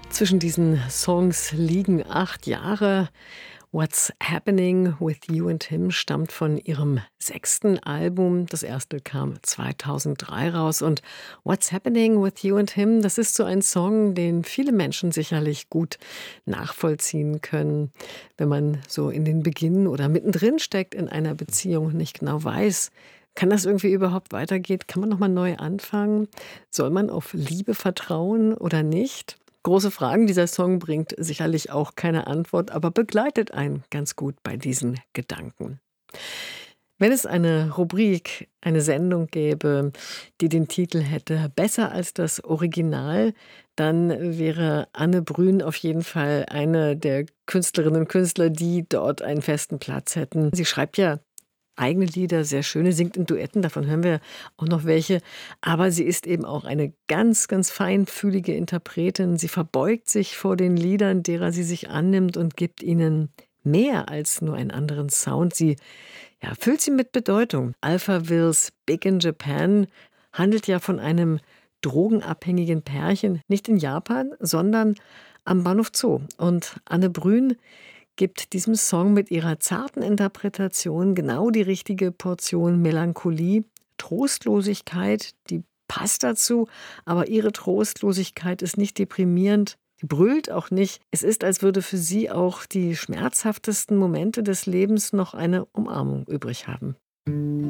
Zwischen diesen Songs liegen 8 Jahre. What's Happening with You and Him stammt von ihrem 6. Album. Das erste kam 2003 raus. Und What's Happening with You and Him, das ist so ein Song, den viele Menschen sicherlich gut nachvollziehen können, wenn man so in den Beginn oder mittendrin steckt in einer Beziehung und nicht genau weiß, kann das irgendwie überhaupt weitergehen? Kann man noch mal neu anfangen? Soll man auf Liebe vertrauen oder nicht? Große Fragen. Dieser Song bringt sicherlich auch keine Antwort, aber begleitet einen ganz gut bei diesen Gedanken. Wenn es eine Rubrik, eine Sendung gäbe, die den Titel hätte „Besser als das Original", dann wäre Anne Brün auf jeden Fall eine der Künstlerinnen und Künstler, die dort einen festen Platz hätten. Sie schreibt ja eigene Lieder, sehr schöne, singt in Duetten, davon hören wir auch noch welche. Aber sie ist eben auch eine ganz, ganz feinfühlige Interpretin. Sie verbeugt sich vor den Liedern, derer sie sich annimmt und gibt ihnen mehr als nur einen anderen Sound. Sie füllt sie mit Bedeutung. Alphavilles Big in Japan handelt ja von einem drogenabhängigen Pärchen, nicht in Japan, sondern am Bahnhof Zoo. Und Anne Brün gibt diesem Song mit ihrer zarten Interpretation genau die richtige Portion Melancholie, Trostlosigkeit, die passt dazu, aber ihre Trostlosigkeit ist nicht deprimierend, die brüllt auch nicht. Es ist, als würde für sie auch die schmerzhaftesten Momente des Lebens noch eine Umarmung übrig haben.